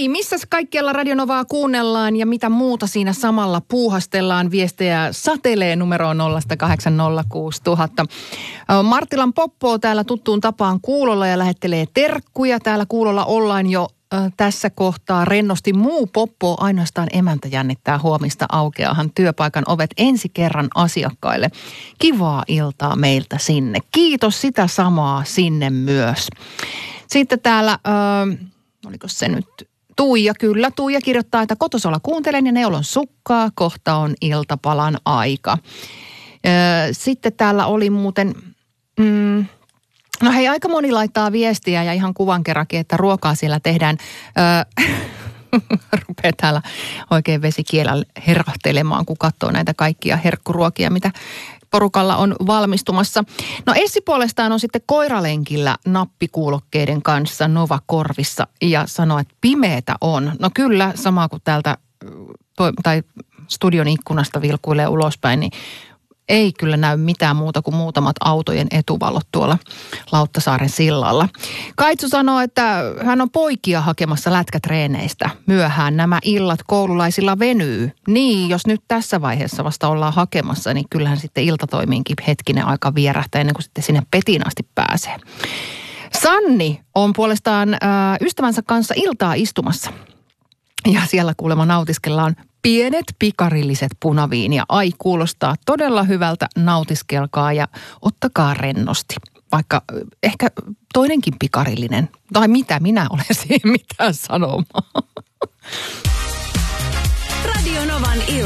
niin, missä kaikkialla Radio Novaa kuunnellaan ja mitä muuta siinä samalla puuhastellaan? Viestejä satelee numeroon 0806000. Martilan Poppo täällä tuttuun tapaan kuulolla ja lähettelee terkkuja. Täällä kuulolla ollaan jo tässä kohtaa rennosti muu poppo, ainoastaan emäntä jännittää huomista, aukeahan työpaikan ovet ensi kerran asiakkaille. Kivaa iltaa meiltä sinne. Kiitos sitä samaa sinne myös. Sitten täällä, oliko se nyt Tuija? Kyllä, Tuija kirjoittaa, että kotosolla kuuntelen ja neulon sukkaa, kohta on iltapalan aika. Sitten täällä oli muuten... No hei, aika moni laittaa viestiä ja ihan kuvan kerrankin, että ruokaa siellä tehdään. Rupeaa täällä oikein vesikielellä herahtelemaan, kun katsoo näitä kaikkia herkkuruokia, mitä porukalla on valmistumassa. No Essi puolestaan on sitten koiralenkillä nappikuulokkeiden kanssa Nova korvissa ja sanoo, että pimeätä on. No kyllä, sama kuin täältä tai studion ikkunasta vilkuilee ulospäin, niin ei kyllä näy mitään muuta kuin muutamat autojen etuvalot tuolla Lauttasaaren sillalla. Kaitsu sanoo, että hän on poikia hakemassa lätkätreeneistä. Myöhään nämä illat koululaisilla venyy. Niin, jos nyt tässä vaiheessa vasta ollaan hakemassa, niin kyllähän sitten iltatoimiinkin hetkinen aika vierähtää ennen kuin sitten sinne Petiin asti pääsee. Sanni on puolestaan ystävänsä kanssa iltaa istumassa. Ja siellä kuulemma nautiskellaan pienet pikarilliset punaviinia. Ai, kuulostaa todella hyvältä, nautiskelkaa ja ottakaa rennosti. Vaikka ehkä toinenkin pikarillinen. Tai mitä minä olen siihen mitään sanomaan. Radio Novan ilta.